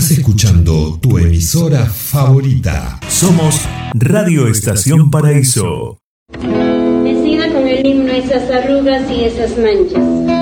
Estás escuchando tu emisora favorita. Somos Radio Estación Paraíso. Vecina con el himno, esas arrugas y esas manchas.